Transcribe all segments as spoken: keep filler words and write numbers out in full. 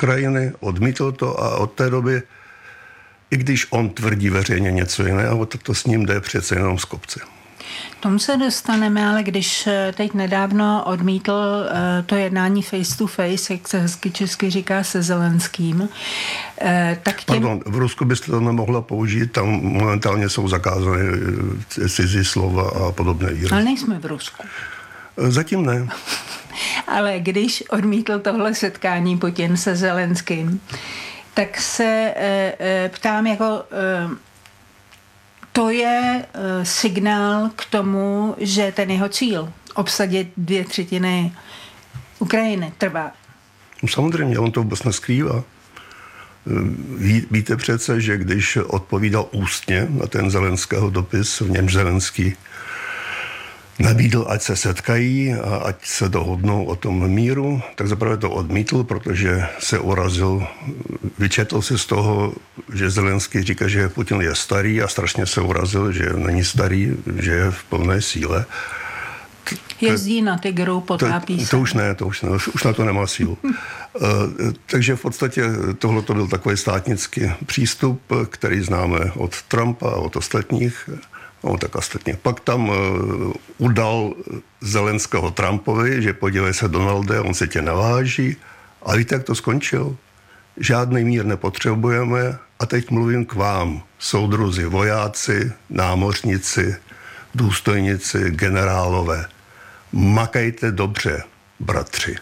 Ukrajiny, odmítl to a od té doby, i když on tvrdí veřejně něco jiného, tak to s ním jde přece jenom z kopce. Tomu se dostaneme, ale když teď nedávno odmítl to jednání face to face, jak se hezky česky říká, se Zelenským, tak tím... Pardon, v Rusku byste to nemohla použít, tam momentálně jsou zakázané cizí slova a podobné výrazy. Ale nejsme v Rusku. Zatím ne. Ale když odmítl tohle setkání Putin se Zelenským, tak se e, e, ptám jako... E, To je uh, signál k tomu, že ten jeho cíl obsadit dvě třetiny Ukrajiny trvá. No samozřejmě, on to vůbec neskrývá. Ví, víte přece, že když odpovídal ústně na ten Zelenského dopis, v němž Zelenský nabídl, ať se setkají a ať se dohodnou o tom míru, tak zaprvé to odmítl, protože se urazil. Vyčetl si z toho, že Zelenský říká, že Putin je starý a strašně se urazil, že není starý, že je v plné síle. Jezdí na tygru, potápí to, se. To už ne, to už ne, už na to nemá sílu. Takže v podstatě tohle to byl takový státnický přístup, který známe od Trumpa a od ostatních. No, tak ostatně. Pak tam uh, udal Zelenského Trumpovi, že podívej se, Donalde, on se tě naváží. A víte, jak to skončil? Žádný mír nepotřebujeme a teď mluvím k vám, soudruzi, vojáci, námořníci, důstojníci, generálové. Makajte dobře, bratři.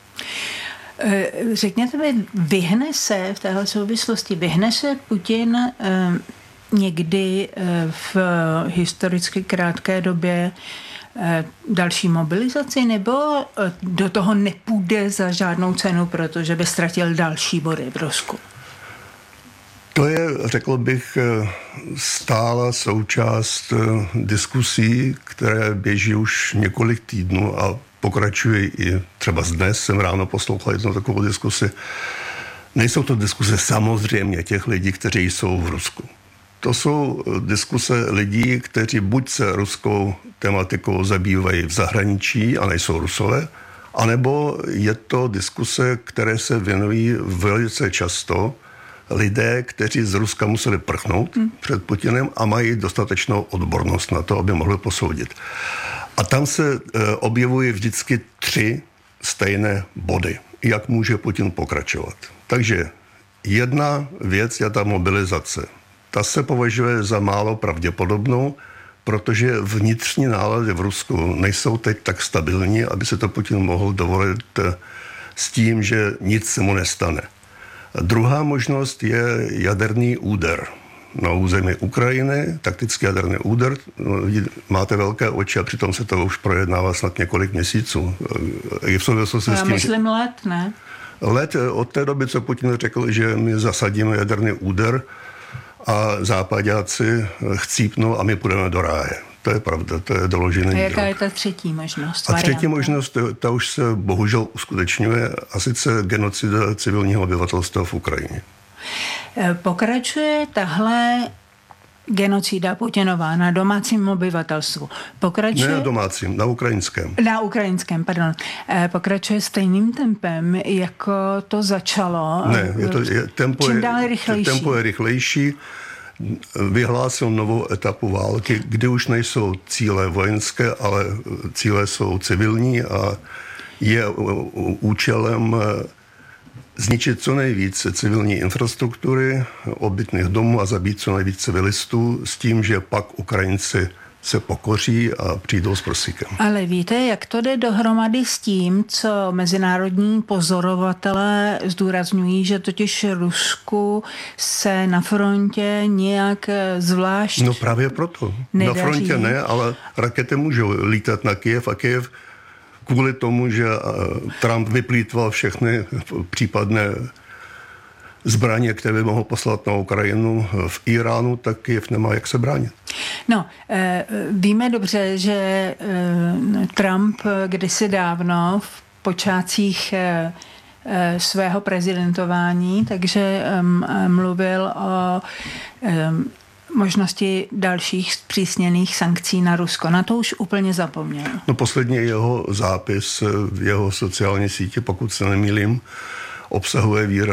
Řekněte mi, vyhne se v téhle souvislosti, vyhne se Putin uh, někdy v historicky krátké době další mobilizaci, nebo do toho nepůjde za žádnou cenu, protože by ztratil další body v Rusku? To je, řekl bych, stála součást diskusí, které běží už několik týdnů a pokračují i třeba dnes. Jsem ráno poslouchal jednu takovou diskusi. Nejsou to diskuse samozřejmě těch lidí, kteří jsou v Rusku. To jsou diskuse lidí, kteří buď se ruskou tematikou zabývají v zahraničí a nejsou Rusové, anebo je to diskuse, které se věnují velice často lidé, kteří z Ruska museli prchnout hmm. před Putinem a mají dostatečnou odbornost na to, aby mohli posoudit. A tam se objevují vždycky tři stejné body, jak může Putin pokračovat. Takže jedna věc je ta mobilizace. Ta se považuje za málo pravděpodobnou, protože vnitřní nálady v Rusku nejsou teď tak stabilní, aby se to Putin mohl dovolit s tím, že nic se mu nestane. Druhá možnost je jaderný úder na území Ukrajiny, taktický jaderný úder. Máte velké oči a přitom se to už projednává snad několik měsíců. I v souvislosti Já s tím, myslím že... let, ne? Let od té doby, co Putin řekl, že my zasadíme jaderný úder, a západáci chcípnou a my půjdeme do ráje. To je pravda, to je doložený. A jaká je ta třetí možnost? A varianta? třetí možnost, ta už se bohužel uskutečňuje, a sice genocida civilního obyvatelstva v Ukrajině. Pokračuje tahle genocida Putinová na domácím obyvatelstvu. Pokračuje... Ne na domácím, na ukrajinském. Na ukrajinském, pardon. Pokračuje stejným tempem, jako to začalo. Ne, je to, je, tempo, čím je, dále rychlejší. Tempo je rychlejší. Vyhlásil novou etapu války, kdy už nejsou cíle vojenské, ale cíle jsou civilní a je účelem zničit co nejvíce civilní infrastruktury, obytných domů a zabít co nejvíce civilistů s tím, že pak Ukrajinci se pokoří a přijdou s prsíkem. Ale víte, jak to jde dohromady s tím, co mezinárodní pozorovatelé zdůrazňují, že totiž Rusku se na frontě nějak zvlášť No právě proto. nedaří. Na frontě ne, ale rakety můžou lítat na Kyjev a Kyjev kvůli tomu, že Trump vyplýtval všechny případné zbraně, které by mohl poslat na Ukrajinu v Iránu, tak Kyjev nemá jak se bránit. No, víme dobře, že Trump kdysi dávno v počátcích svého prezidentování, takže mluvil o možnosti dalších zpřísněných sankcí na Rusko. Na to už úplně zapomněl. No posledně jeho zápis v jeho sociální síti, pokud se nemýlím, obsahuje výraz